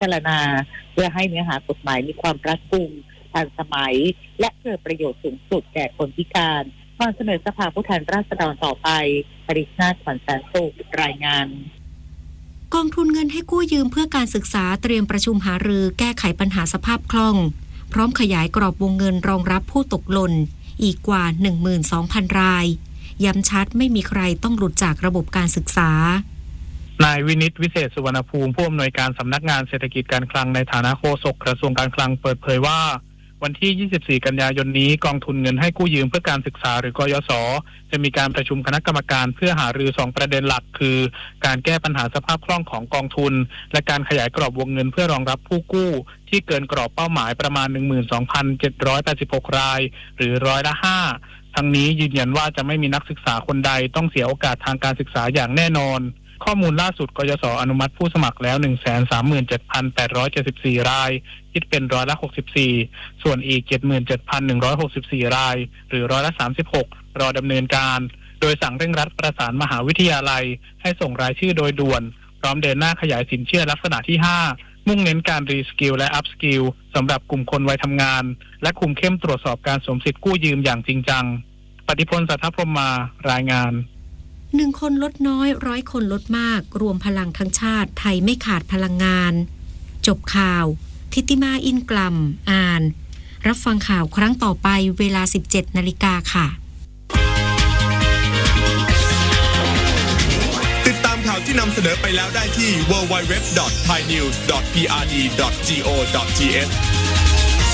จารณาเพื่อให้เนื้อหากฎหมายมีความรัดกุมทันสมัยและเกิดประโยชน์สูงสุดแก่คนพิการก่อนเสนอสภาผู้แทนราษฎรต่อไปปริชนาถ ขวัญแสนสุขรายงานกองทุนเงินให้กู้ยืมเพื่อการศึกษาเตรียมประชุมหารือแก้ไขปัญหาสภาพคล่องพร้อมขยายกรอบวงเงินรองรับผู้ตกหล่นอีกกว่า 12,000 รายย้ำชัดไม่มีใครต้องหลุดจากระบบการศึกษานายวินิต วิเศษสุวรรณภูมิผู้อำนวยการสำนักงานเศรษฐกิจการคลังในฐานะโฆษกกระทรวงการคลังเปิดเผยว่าวันที่ 24 กันยายนนี้กองทุนเงินให้กู้ยืมเพื่อการศึกษาหรือกยศจะมีการประชุมคณะกรรมการเพื่อหารือ2ประเด็นหลักคือการแก้ปัญหาสภาพคล่องของกองทุนและการขยายกรอบวงเงินเพื่อรองรับผู้กู้ที่เกินกรอบเป้าหมายประมาณ 12,786 รายหรือร้อยละ5ทั้งนี้ยืนยันว่าจะไม่มีนักศึกษาคนใดต้องเสียโอกาสทางการศึกษาอย่างแน่นอนข้อมูลล่าสุดกยศอนุมัติผู้สมัครแล้ว 137,874 รายคิดเป็นร้อยละ64ส่วนอีก 77,164 รายหรือร้อยละ36รอดำเนินการโดยสั่งเร่งรัดประสานมหาวิทยาลัยให้ส่งรายชื่อโดยด่วนพร้อมเดินหน้าขยายสินเชื่อลักษณะที่5มุ่งเน้นการรีสกิลและอัพสกิลสำหรับกลุ่มคนวัยทำงานและคุมเข้มตรวจสอบการสวมสิทธิกู้ยืมอย่างจริงจังปฏิพล สัทธพรหมารายงาน 1 คนลดน้อย100 คนลดมากรวมพลังทั้งชาติไทยไม่ขาดพลังงานจบข่าวทิติมาอินกลัมอ่านรับฟังข่าวครั้งต่อไปเวลา 17 นาฬิกาค่ะติดตามข่าวที่นำเสนอไปแล้วได้ที่ www.thainews.prd.go.th